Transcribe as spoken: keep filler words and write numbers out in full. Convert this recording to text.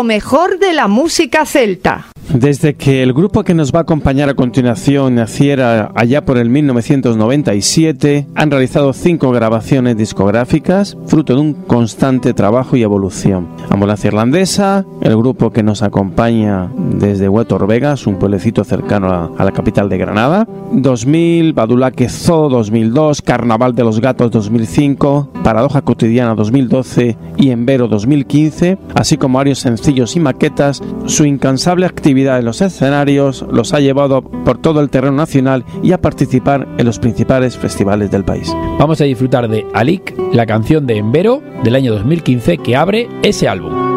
mejor de la música celta. Desde que el grupo que nos va a acompañar a continuación naciera allá por el mil novecientos noventa y siete, han realizado cinco grabaciones discográficas, fruto de un constante trabajo y evolución. Ambulancia Irlandesa, el grupo que nos acompaña desde Huetor Vegas, un pueblecito cercano a, a la capital de Granada, dos mil, Badulaque Zoo dos mil dos, Carnaval de los Gatos dos mil cinco, Paradoja Cotidiana dos mil doce y Envero dos mil quince, así como varios sencillos y maquetas. Su incansable actividad en los escenarios los ha llevado por todo el terreno nacional y a participar en los principales festivales del país. Vamos a disfrutar de Alik, la canción de Envero del año dos mil quince que abre ese álbum.